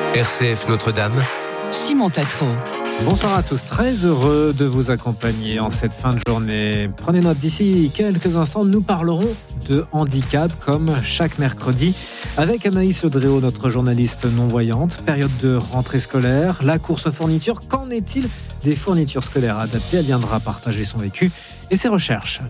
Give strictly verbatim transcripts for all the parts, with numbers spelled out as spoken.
R C F Notre-Dame, Simon Tatro. Bonsoir à tous, très heureux de vous accompagner en cette fin de journée. Prenez note, d'ici quelques instants, nous parlerons de handicap comme chaque mercredi avec Anaïs Audréau, notre journaliste non-voyante. Période de rentrée scolaire, la course aux fournitures. Qu'en est-il des fournitures scolaires adaptées ? Elle viendra partager son vécu et ses recherches.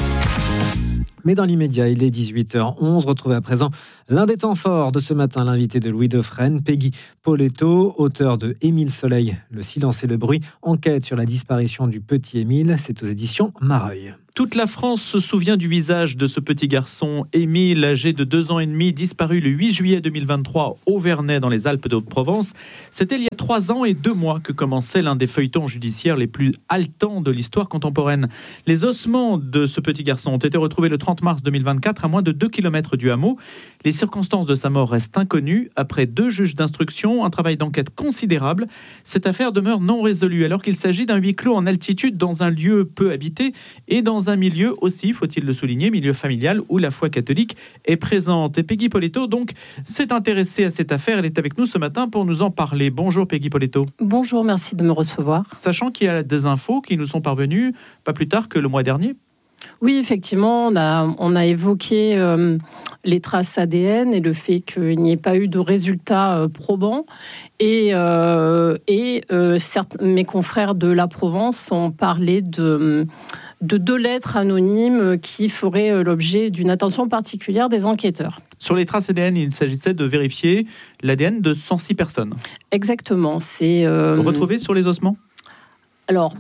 Mais dans l'immédiat, il est dix-huit heures onze. Retrouvez à présent l'un des temps forts de ce matin, l'invité de Louis Dauphren, Peggy Poletto, auteur de Émile Soleil, Le silence et le bruit, enquête sur la disparition du petit Émile. C'est aux éditions Mareuil. Toute la France se souvient du visage de ce petit garçon, Émile, âgé de deux ans et demi, disparu le huit juillet deux mille vingt-trois au Vernet, dans les Alpes de Haute-Provence. C'était il y a trois ans et deux mois que commençait l'un des feuilletons judiciaires les plus haletants de l'histoire contemporaine. Les ossements de ce petit garçon ont été retrouvés le trente mars deux mille vingt-quatre, à moins de deux kilomètres du hameau. Les circonstances de sa mort restent inconnues. Après deux juges d'instruction, un travail d'enquête considérable, cette affaire demeure non résolue, alors qu'il s'agit d'un huis clos en altitude dans un lieu peu habité et dans un milieu aussi, faut-il le souligner, milieu familial où la foi catholique est présente. Et Peggy Poletto, donc, s'est intéressée à cette affaire. Elle est avec nous ce matin pour nous en parler. Bonjour Peggy Poletto. Bonjour, merci de me recevoir. Sachant qu'il y a des infos qui nous sont parvenues pas plus tard que le mois dernier. Oui, effectivement, on a, on a évoqué euh, les traces A D N et le fait qu'il n'y ait pas eu de résultats euh, probants. Et, euh, et euh, certes, mes confrères de la Provence ont parlé de, de deux lettres anonymes qui feraient l'objet d'une attention particulière des enquêteurs. Sur les traces A D N, il s'agissait de vérifier l'A D N de cent six personnes. Exactement. C'est euh, retrouvé sur les ossements ? Alors,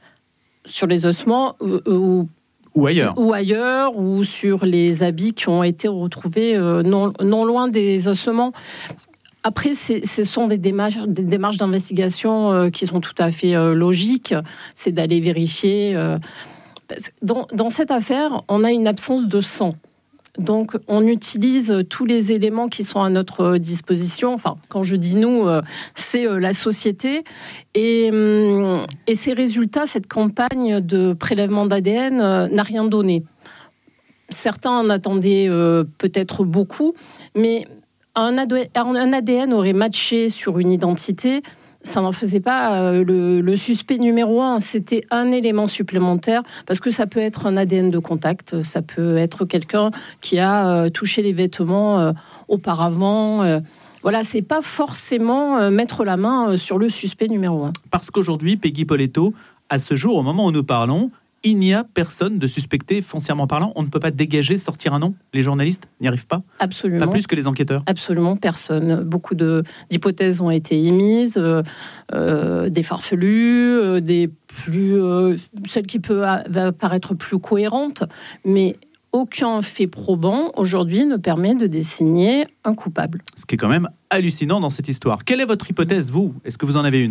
sur les ossements ou... ou Ou ailleurs. Ou ailleurs, ou sur les habits qui ont été retrouvés euh, non, non loin des ossements. Après, c'est, ce sont des démarches, des démarches d'investigation euh, qui sont tout à fait euh, logiques. C'est d'aller vérifier. Euh, parce que dans, dans cette affaire, on a une absence de sang. Donc, on utilise tous les éléments qui sont à notre disposition. Enfin, quand je dis nous, c'est la société. Et, et ces résultats, cette campagne de prélèvement d'A D N n'a rien donné. Certains en attendaient peut-être beaucoup, mais un A D N aurait matché sur une identité. Ça n'en faisait pas le, le suspect numéro un. C'était un élément supplémentaire parce que ça peut être un A D N de contact, ça peut être quelqu'un qui a touché les vêtements auparavant. Voilà, c'est pas forcément mettre la main sur le suspect numéro un. Parce qu'aujourd'hui, Peggy Poletto, à ce jour, au moment où nous parlons, il n'y a personne de suspecté foncièrement parlant. On ne peut pas dégager, sortir un nom. Les journalistes n'y arrivent pas. Absolument. Pas plus que les enquêteurs. Absolument, personne. Beaucoup de, d'hypothèses ont été émises, euh, euh, des farfelues, euh, des plus, euh, celle qui peut va paraître plus cohérente, mais aucun fait probant aujourd'hui ne permet de désigner un coupable. Ce qui est quand même hallucinant dans cette histoire. Quelle est votre hypothèse, vous ? Est-ce que vous en avez une ?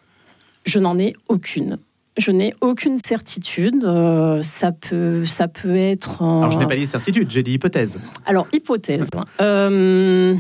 Je n'en ai aucune. Je n'ai aucune certitude. Euh, ça peut, ça peut être. En... Alors, je n'ai pas dit certitude, j'ai dit hypothèse. Alors, hypothèse. Euh,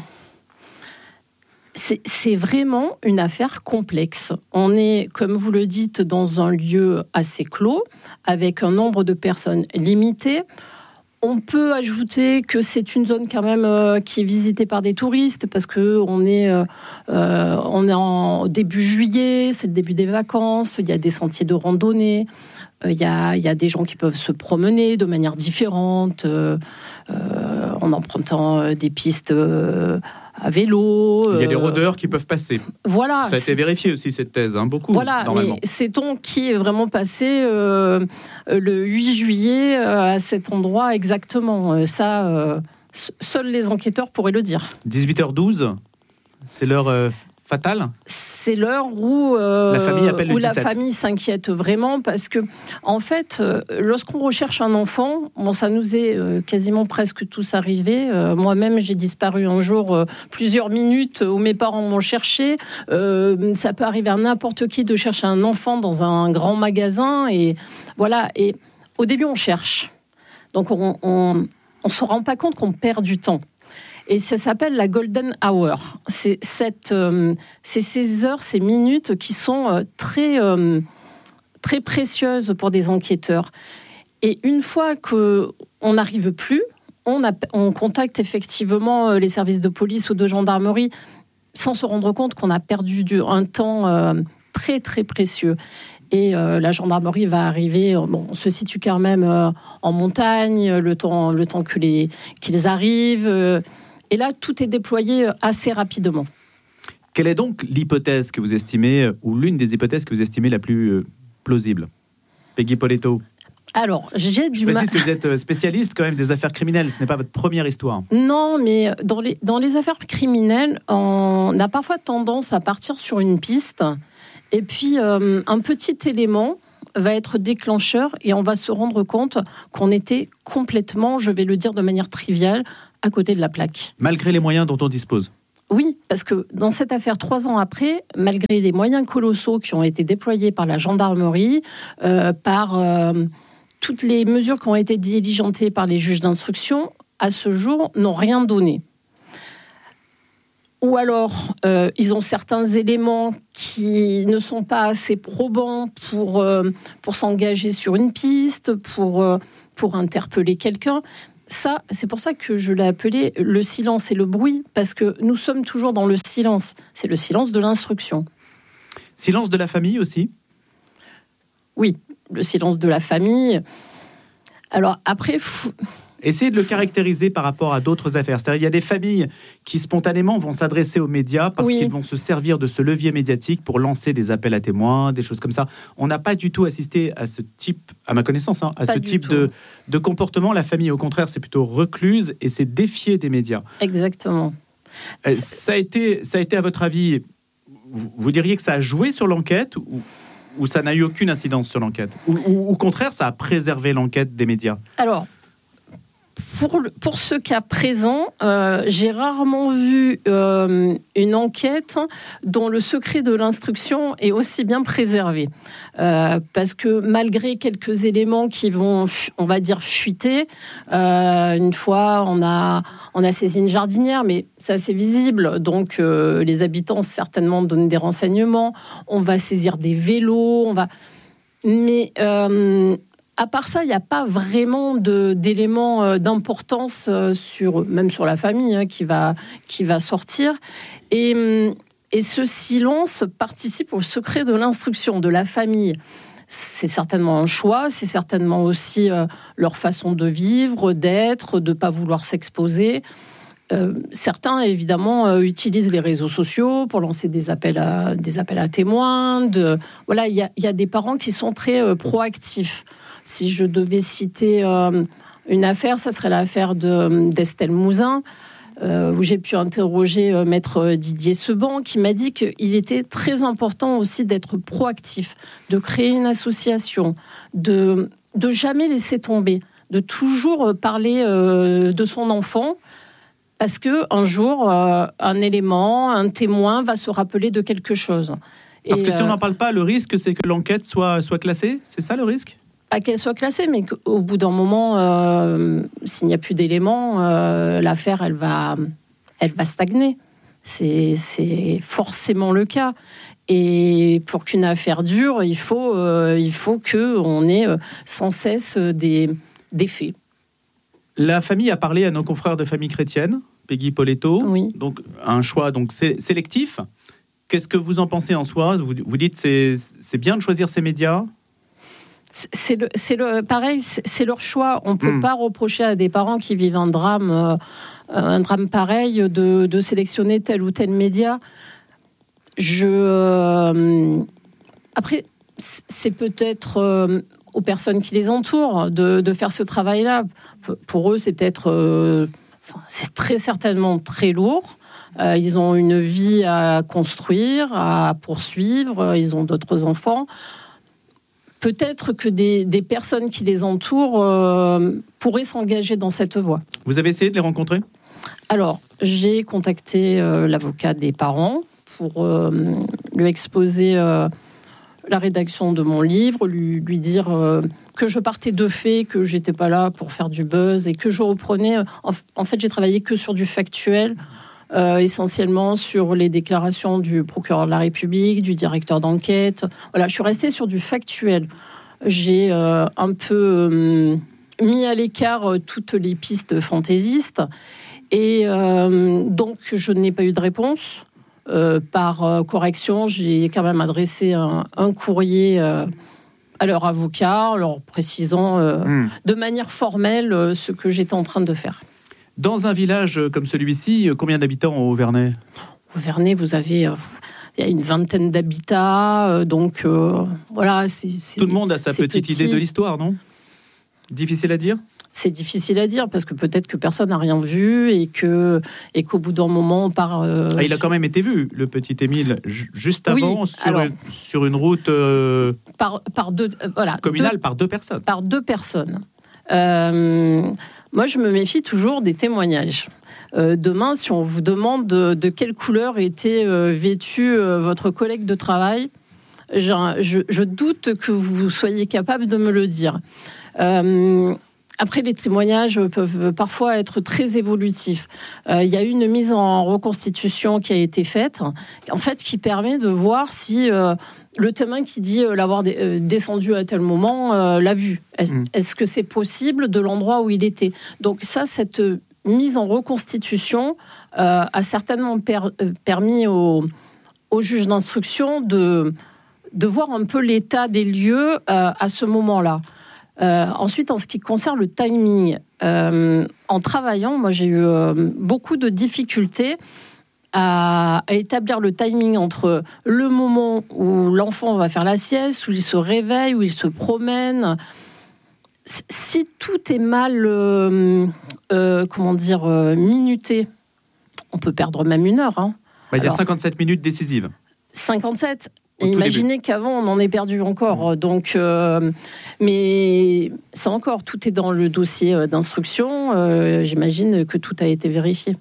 c'est, c'est vraiment une affaire complexe. On est, comme vous le dites, dans un lieu assez clos, avec un nombre de personnes limité. On peut ajouter que c'est une zone quand même euh, qui est visitée par des touristes parce que on est, euh, on est en début juillet, c'est le début des vacances, il y a des sentiers de randonnée, euh, il y a, il y a des gens qui peuvent se promener de manière différente, euh, euh, en empruntant des pistes euh, à vélo. Il y a des euh, rôdeurs qui peuvent passer. Voilà. Ça a été vérifié aussi, cette thèse, hein, beaucoup, voilà, normalement. Mais sait-on qui est vraiment passé euh, le huit juillet euh, à cet endroit exactement ? Ça, euh, seuls les enquêteurs pourraient le dire. dix-huit heures douze, c'est l'heure euh, fatale ? C'est l'heure où, euh, la famille appelle le où la dix-sept. famille s'inquiète vraiment parce que, en fait, euh, lorsqu'on recherche un enfant, bon, ça nous est euh, quasiment presque tous arrivé. Euh, moi-même, j'ai disparu un jour euh, plusieurs minutes où mes parents m'ont cherché. Euh, ça peut arriver à n'importe qui de chercher un enfant dans un grand magasin et voilà. Et au début, on cherche, donc on, on, on se rend pas compte qu'on perd du temps. Et ça s'appelle la golden hour. C'est, cette, euh, c'est ces heures, ces minutes qui sont euh, très, euh, très précieuses pour des enquêteurs. Et une fois qu'on n'arrive plus, on, a, on contacte effectivement les services de police ou de gendarmerie. sans se rendre compte qu'on a perdu du, un temps euh, très très précieux. Et euh, la gendarmerie va arriver, bon, on se situe quand même euh, en montagne, le temps, le temps que les, qu'ils arrivent. Euh, et là, tout est déployé assez rapidement. Quelle est donc l'hypothèse que vous estimez, ou l'une des hypothèses que vous estimez la plus euh, plausible ? Peggy Poletto. Alors, j'ai du mal. Je précise ma... que vous êtes spécialiste quand même des affaires criminelles, ce n'est pas votre première histoire. Non, mais dans les, dans les affaires criminelles, on a parfois tendance à partir sur une piste. Et puis, euh, un petit élément va être déclencheur et on va se rendre compte qu'on était complètement, je vais le dire de manière triviale, à côté de la plaque. Malgré les moyens dont on dispose. Oui, parce que dans cette affaire, trois ans après, malgré les moyens colossaux qui ont été déployés par la gendarmerie, euh, par euh, toutes les mesures qui ont été diligentées par les juges d'instruction, à ce jour, n'ont rien donné. Ou alors, euh, ils ont certains éléments qui ne sont pas assez probants pour, euh, pour s'engager sur une piste, pour, euh, pour interpeller quelqu'un. Ça, c'est pour ça que je l'ai appelé le silence et le bruit, parce que nous sommes toujours dans le silence. C'est le silence de l'instruction. Silence de la famille aussi ? Oui, le silence de la famille. Alors après... Fou... Essayez de le caractériser par rapport à d'autres affaires. C'est-à-dire, il y a des familles qui spontanément vont s'adresser aux médias parce oui. qu'ils vont se servir de ce levier médiatique pour lancer des appels à témoins, des choses comme ça. On n'a pas du tout assisté à ce type, à ma connaissance, hein, à pas ce type de, de comportement. La famille, au contraire, c'est plutôt recluse et c'est défier des médias. Exactement. Euh, ça a été, ça a été, à votre avis, vous, vous diriez que ça a joué sur l'enquête ou, ou ça n'a eu aucune incidence sur l'enquête ? Ou, ou au contraire, ça a préservé l'enquête des médias ? Alors... Pour, pour ce cas présent, euh, j'ai rarement vu euh, une enquête dont le secret de l'instruction est aussi bien préservé. Euh, parce que malgré quelques éléments qui vont, on va dire, fuiter, euh, une fois, on a, on a saisi une jardinière, mais c'est assez visible. Donc, euh, les habitants, certainement, donnent des renseignements. On va saisir des vélos, on va... Mais... Euh, À part ça, il n'y a pas vraiment de, d'éléments d'importance sur, même sur la famille hein, qui, va, qui va sortir. Et, et ce silence participe au secret de l'instruction de la famille. C'est certainement un choix, c'est certainement aussi euh, leur façon de vivre, d'être, de ne pas vouloir s'exposer. Euh, certains, évidemment, euh, utilisent les réseaux sociaux pour lancer des appels à, des appels à témoins. De, voilà, il y a, y a des parents qui sont très euh, proactifs. Si je devais citer euh, une affaire, ça serait l'affaire de, d'Estelle Mouzin, euh, où j'ai pu interroger euh, maître Didier Seban, qui m'a dit qu'il était très important aussi d'être proactif, de créer une association, de, de jamais laisser tomber, de toujours parler euh, de son enfant, parce qu'un jour, euh, un élément, un témoin va se rappeler de quelque chose. Parce Et, que si on n'en euh, parle pas, le risque, c'est que l'enquête soit, soit classée ? C'est ça le risque ? Pas qu'elle soit classée, mais qu'au bout d'un moment, euh, s'il n'y a plus d'éléments, euh, l'affaire, elle va, elle va stagner. C'est, c'est forcément le cas. Et pour qu'une affaire dure, il faut, euh, il faut qu'on ait sans cesse des, des faits. La famille a parlé à nos confrères de famille chrétienne, Peggy Poletto. Oui. Donc, un choix donc, sélectif. Qu'est-ce que vous en pensez en soi ? Vous, vous dites que c'est, c'est bien de choisir ces médias ? C'est, le, c'est le, pareil, c'est, c'est leur choix. On ne peut mmh. pas reprocher à des parents qui vivent un drame, euh, un drame pareil, de, de sélectionner tel ou tel média. Je, euh, après, c'est peut-être euh, aux personnes qui les entourent de, de faire ce travail-là. Pour eux, c'est peut-être, euh, enfin, c'est très certainement très lourd. Euh, ils ont une vie à construire, à poursuivre. Ils ont d'autres enfants. Peut-être que des, des personnes qui les entourent euh, pourraient s'engager dans cette voie. Vous avez essayé de les rencontrer ? Alors, j'ai contacté euh, l'avocat des parents pour euh, lui exposer euh, la rédaction de mon livre, lui, lui dire euh, que je partais de faits, que j'étais pas là pour faire du buzz et que je reprenais... Euh, en, en fait, j'ai travaillé que sur du factuel, Euh, essentiellement sur les déclarations du procureur de la République, du directeur d'enquête. Voilà, je suis restée sur du factuel. J'ai euh, un peu euh, mis à l'écart euh, toutes les pistes fantaisistes et euh, donc je n'ai pas eu de réponse. euh, par euh, correction, j'ai quand même adressé un, un courrier euh, à leur avocat, en leur précisant euh, mmh. de manière formelle euh, ce que j'étais en train de faire. Dans un village comme celui-ci, combien d'habitants au Verney ? Au Verney, vous avez... Euh, il y a une vingtaine d'habitats, euh, donc euh, voilà. C'est, c'est, Tout le monde a sa petite petit. idée de l'histoire, non ? Difficile à dire ? C'est difficile à dire parce que peut-être que personne n'a rien vu et que et qu'au bout d'un moment on part. Euh, ah, il a quand même été vu, le petit Émile, ju- juste avant, oui, sur, alors, une, sur une route euh, par par deux euh, voilà communale deux, par deux personnes. Par deux personnes. Euh, moi, je me méfie toujours des témoignages. Euh, demain, si on vous demande de, de quelle couleur était euh, vêtu euh, votre collègue de travail, je, je, je doute que vous soyez capable de me le dire. Euh, Après, les témoignages peuvent parfois être très évolutifs. Euh, il y a eu une mise en reconstitution qui a été faite, en fait, qui permet de voir si euh, le témoin qui dit euh, l'avoir d- euh, descendu à tel moment euh, l'a vu. Est-ce, mmh. est-ce que c'est possible de l'endroit où il était ? Donc ça, cette mise en reconstitution euh, a certainement per- permis au, au juge d'instruction de, de voir un peu l'état des lieux euh, à ce moment-là. Euh, ensuite, en ce qui concerne le timing, euh, en travaillant, moi j'ai eu euh, beaucoup de difficultés à, à établir le timing entre le moment où l'enfant va faire la sieste, où il se réveille, où il se promène. Si tout est mal, euh, euh, comment dire, euh, minuté, on peut perdre même une heure. Hein. Bah, il y a Alors, cinquante-sept minutes décisives. cinquante-sept Et imaginez qu'avant, on en ait perdu encore. Donc, euh, mais c'est encore, tout est dans le dossier d'instruction. Euh, j'imagine que tout a été vérifié.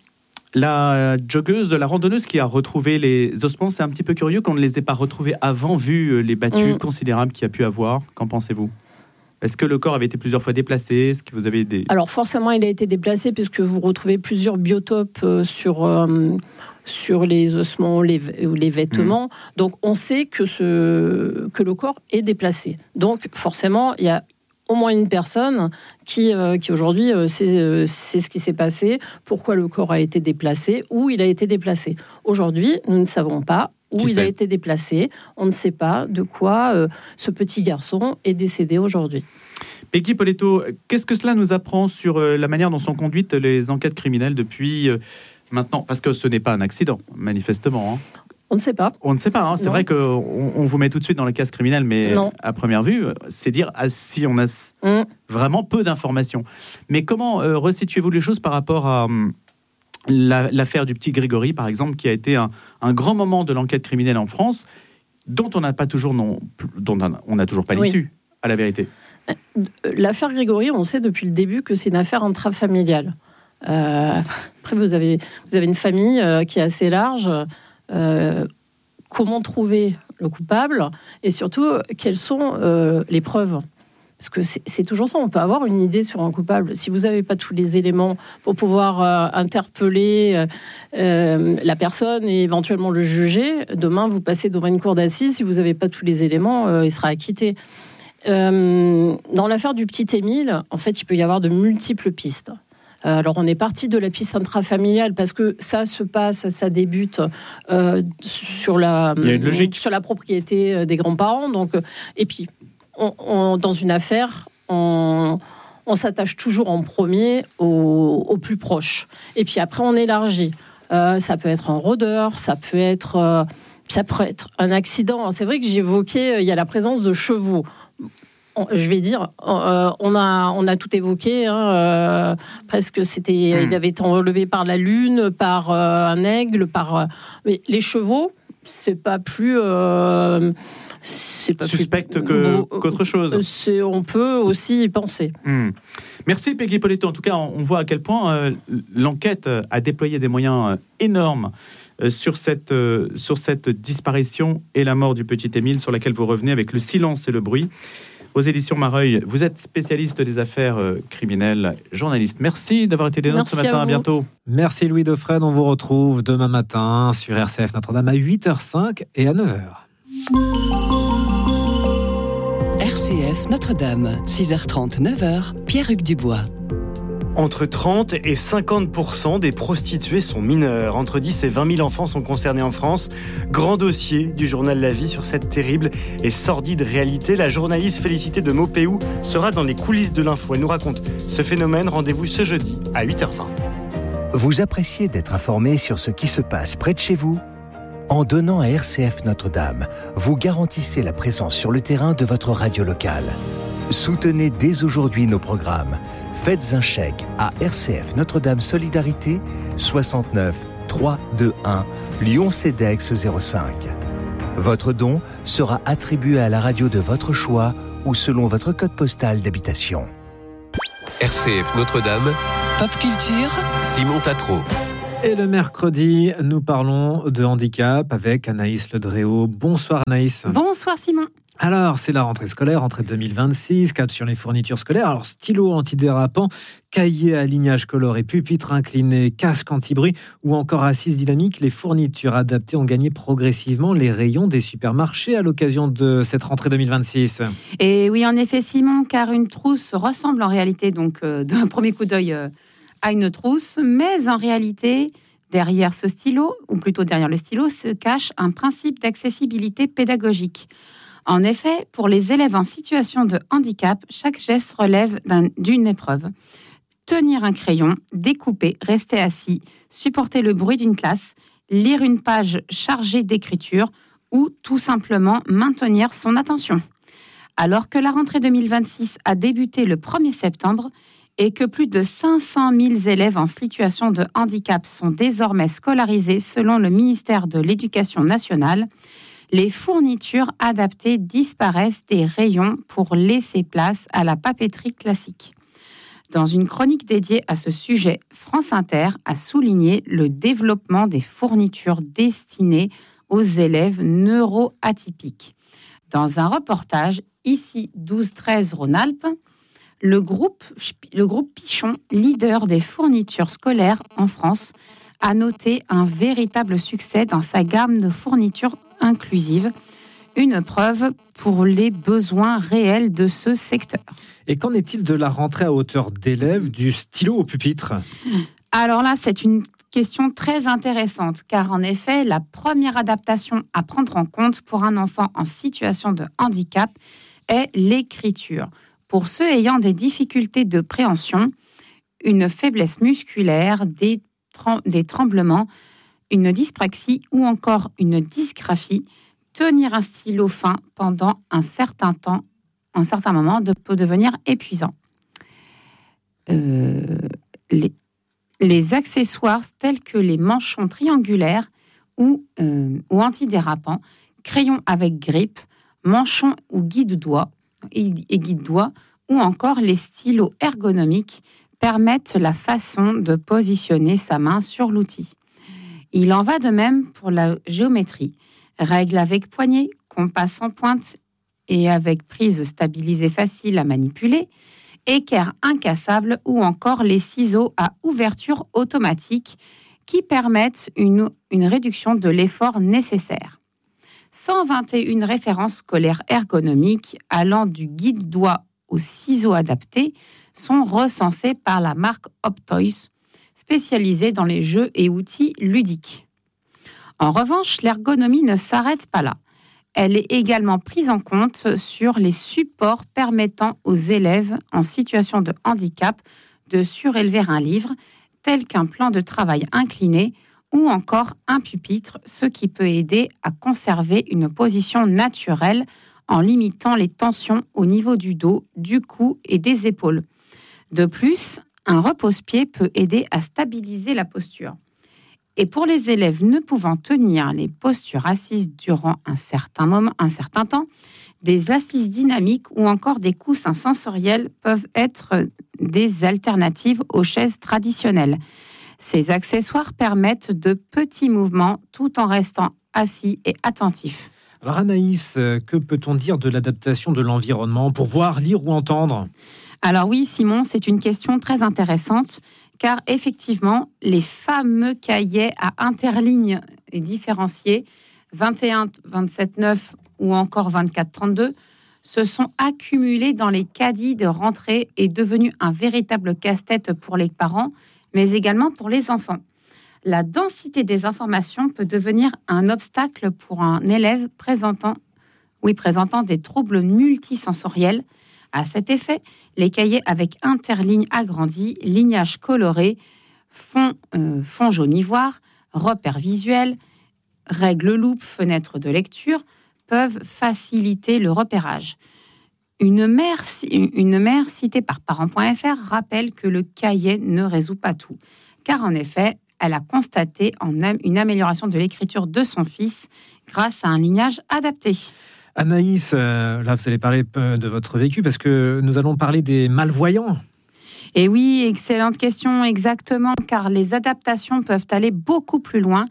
La joggeuse, la randonneuse qui a retrouvé les ossements, c'est un petit peu curieux qu'on ne les ait pas retrouvés avant, vu les battues mmh. considérables qu'il y a pu avoir. Qu'en pensez-vous ? Est-ce que le corps avait été plusieurs fois déplacé ? Est-ce que vous avez des... Alors forcément, il a été déplacé puisque vous retrouvez plusieurs biotopes sur... Euh, sur les ossements ou les, les vêtements. Mmh. Donc, on sait que, ce, que le corps est déplacé. Donc, forcément, il y a au moins une personne qui, euh, qui aujourd'hui, euh, sait, euh, sait ce qui s'est passé, pourquoi le corps a été déplacé, où il a été déplacé. Aujourd'hui, nous ne savons pas où qui il sait. a été déplacé. On ne sait pas de quoi euh, ce petit garçon est décédé aujourd'hui. Peggy Poletto, qu'est-ce que cela nous apprend sur euh, la manière dont sont conduites les enquêtes criminelles depuis... Euh, Maintenant, parce que ce n'est pas un accident, manifestement. Hein. On ne sait pas. On ne sait pas. Hein. C'est non. vrai qu'on on vous met tout de suite dans le case criminel, mais non. à première vue, c'est dire ah, si on a mm. vraiment peu d'informations. Mais comment euh, resituez-vous les choses par rapport à euh, la, l'affaire du petit Grégory, par exemple, qui a été un, un grand moment de l'enquête criminelle en France, dont on n'a pas toujours, non, dont on n'a toujours pas oui. l'issue, à la vérité. L'affaire Grégory, on sait depuis le début que c'est une affaire intrafamiliale. Euh, après, vous avez, vous avez une famille euh, qui est assez large. Euh, comment trouver le coupable ? Et surtout, quelles sont euh, les preuves ? Parce que c'est, c'est toujours ça, on peut avoir une idée sur un coupable. Si vous n'avez pas tous les éléments pour pouvoir euh, interpeller euh, la personne et éventuellement le juger, demain, vous passez devant une cour d'assises, si vous n'avez pas tous les éléments, euh, il sera acquitté. Euh, dans l'affaire du petit Émile, en fait, il peut y avoir de multiples pistes. Alors, on est parti de la piste intrafamiliale parce que ça se passe, ça débute euh, sur, la, sur la propriété des grands-parents. Donc, et puis, on, on, dans une affaire, on, on s'attache toujours en premier au, au plus proche. Et puis après, on élargit. Euh, ça peut être un rôdeur, ça peut être, euh, ça peut être un accident. C'est vrai que j'évoquais, il y a la présence de chevaux. Je vais dire, euh, on a on a tout évoqué. Hein, euh, presque, c'était, mmh. il avait été enlevé par la lune, par euh, un aigle, par. Euh, mais les chevaux, c'est pas plus. Euh, c'est pas suspecte plus, que, euh, qu'autre chose. C'est, on peut aussi y penser. Mmh. Merci Peggy Poletto. En tout cas, on voit à quel point euh, l'enquête a déployé des moyens euh, énormes. Sur cette, euh, sur cette disparition et la mort du petit Émile, sur laquelle vous revenez avec Le silence et le bruit. Aux éditions Mareuil, vous êtes spécialiste des affaires euh, criminelles, journaliste. Merci d'avoir été des nôtres ce matin. À, à bientôt. Merci Louis Dauphren. On vous retrouve demain matin sur R C F Notre-Dame à huit heures cinq et à neuf heures. R C F Notre-Dame, six heures trente, neuf heures, Pierre-Hugues Dubois. Entre trente et cinquante pour cent des prostituées sont mineures. Entre dix et vingt mille enfants sont concernés en France. Grand dossier du journal La Vie sur cette terrible et sordide réalité. La journaliste Félicité de Maupeou sera dans les coulisses de l'info. Elle nous raconte ce phénomène. Rendez-vous ce jeudi à huit heures vingt. Vous appréciez d'être informé sur ce qui se passe près de chez vous ? En donnant à R C F Notre-Dame, vous garantissez la présence sur le terrain de votre radio locale. Soutenez dès aujourd'hui nos programmes. Faites un chèque à R C F Notre-Dame Solidarité soixante-neuf trois cent vingt-et-un Lyon-Cedex zéro cinq. Votre don sera attribué à la radio de votre choix ou selon votre code postal d'habitation. R C F Notre-Dame, Pop Culture, Simon Tatro. Et le mercredi, nous parlons de handicap avec Anaïs Ledréau. Bonsoir Anaïs. Bonsoir Simon. Alors, c'est la rentrée scolaire, rentrée deux mille vingt-six, cap sur les fournitures scolaires. Alors, stylo antidérapant, cahier à lignage coloré, pupitre incliné, casque anti-bruit ou encore assise dynamique, les fournitures adaptées ont gagné progressivement les rayons des supermarchés à l'occasion de cette rentrée deux mille vingt-six. Et oui, en effet Simon, car une trousse ressemble en réalité, donc euh, d'un premier coup d'œil, euh, à une trousse, mais en réalité, derrière ce stylo, ou plutôt derrière le stylo, se cache un principe d'accessibilité pédagogique. En effet, pour les élèves en situation de handicap, chaque geste relève d'un, d'une épreuve. Tenir un crayon, découper, rester assis, supporter le bruit d'une classe, lire une page chargée d'écriture ou tout simplement maintenir son attention. Alors que la rentrée deux mille vingt-six a débuté le premier septembre et que plus de cinq cent mille élèves en situation de handicap sont désormais scolarisés selon le ministère de l'Éducation nationale, les fournitures adaptées disparaissent des rayons pour laisser place à la papeterie classique. Dans une chronique dédiée à ce sujet, France Inter a souligné le développement des fournitures destinées aux élèves neuroatypiques. Dans un reportage, ici douze treize Rhône-Alpes, le groupe, le groupe Pichon, leader des fournitures scolaires en France, a noté un véritable succès dans sa gamme de fournitures inclusive, une preuve pour les besoins réels de ce secteur. Et qu'en est-il de la rentrée à hauteur d'élèves du stylo au pupitre ? Alors là, c'est une question très intéressante, car en effet, la première adaptation à prendre en compte pour un enfant en situation de handicap est l'écriture. Pour ceux ayant des difficultés de préhension, une faiblesse musculaire, des, trem- des tremblements, une dyspraxie ou encore une dysgraphie, tenir un stylo fin pendant un certain temps, un certain moment, de, peut devenir épuisant. Euh, les, les accessoires tels que les manchons triangulaires ou, euh, ou antidérapants, crayons avec grippe, manchons ou guide-doigts, et, et guide-doigts, ou encore les stylos ergonomiques permettent la façon de positionner sa main sur l'outil. Il en va de même pour la géométrie. Règles avec poignée, compas sans pointe et avec prise stabilisée facile à manipuler, équerre incassable ou encore les ciseaux à ouverture automatique qui permettent une, une réduction de l'effort nécessaire. cent vingt et une références scolaires ergonomiques allant du guide-doigt aux ciseaux adaptés sont recensées par la marque Optoys, spécialisée dans les jeux et outils ludiques. En revanche, l'ergonomie ne s'arrête pas là. Elle est également prise en compte sur les supports permettant aux élèves en situation de handicap de surélever un livre, tel qu'un plan de travail incliné ou encore un pupitre, ce qui peut aider à conserver une position naturelle en limitant les tensions au niveau du dos, du cou et des épaules. De plus, un repose-pied peut aider à stabiliser la posture. Et pour les élèves ne pouvant tenir les postures assises durant un certain moment, un certain temps, des assises dynamiques ou encore des coussins sensoriels peuvent être des alternatives aux chaises traditionnelles. Ces accessoires permettent de petits mouvements tout en restant assis et attentifs. Alors Anaïs, que peut-on dire de l'adaptation de l'environnement pour voir, lire ou entendre ? Alors oui, Simon, c'est une question très intéressante, car effectivement, les fameux cahiers à interlignes et différenciés, vingt et un, vingt-sept, neuf ou encore vingt-quatre, trente-deux, se sont accumulés dans les caddies de rentrée et devenus un véritable casse-tête pour les parents, mais également pour les enfants. La densité des informations peut devenir un obstacle pour un élève présentant, oui, présentant des troubles multisensoriels. À cet effet, les cahiers avec interlignes agrandies, lignages colorés, fond, euh, fond jaune ivoire, repères visuels, règles loupe, fenêtres de lecture peuvent faciliter le repérage. Une mère, une mère citée par parents point f r rappelle que le cahier ne résout pas tout, car en effet, elle a constaté en am- une amélioration de l'écriture de son fils grâce à un lignage adapté. Anaïs, euh, là vous allez parler de votre vécu parce que nous allons parler des malvoyants. Et oui, excellente question, exactement, car les adaptations peuvent aller beaucoup plus loin.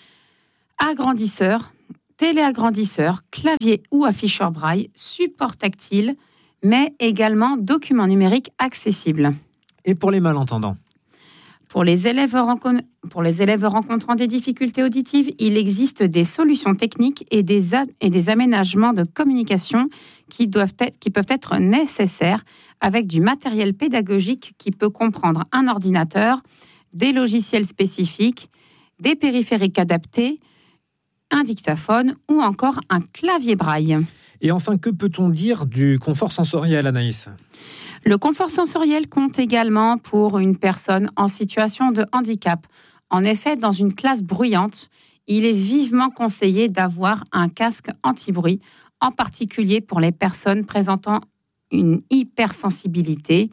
Agrandisseurs, téléagrandisseurs, clavier ou afficheur braille, support tactile, mais également documents numériques accessibles. Et pour les malentendants ? Pour les élèves, rencon... pour les élèves rencontrant des difficultés auditives, il existe des solutions techniques et des, a... et des aménagements de communication qui, doivent être... qui peuvent être nécessaires avec du matériel pédagogique qui peut comprendre un ordinateur, des logiciels spécifiques, des périphériques adaptés, un dictaphone ou encore un clavier braille. Et enfin, que peut-on dire du confort sensoriel, Anaïs ? Le confort sensoriel compte également pour une personne en situation de handicap. En effet, dans une classe bruyante, il est vivement conseillé d'avoir un casque anti-bruit, en particulier pour les personnes présentant une hypersensibilité,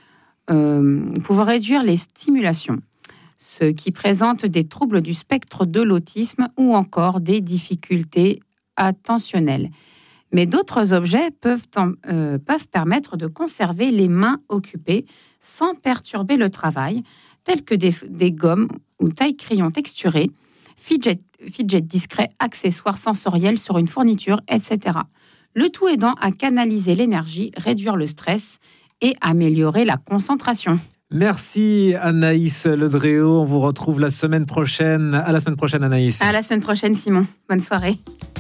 euh, pouvant réduire les stimulations, ceux qui présentent des troubles du spectre de l'autisme ou encore des difficultés attentionnelles. Mais d'autres objets peuvent, en, euh, peuvent permettre de conserver les mains occupées sans perturber le travail, tels que des, des gommes ou taille-crayons texturés, fidget, fidget discret, accessoires sensoriels sur une fourniture, et cetera. Le tout aidant à canaliser l'énergie, réduire le stress et améliorer la concentration. Merci Anaïs Ledréau. On vous retrouve la semaine prochaine. À la semaine prochaine, Anaïs. À la semaine prochaine, Simon. Bonne soirée.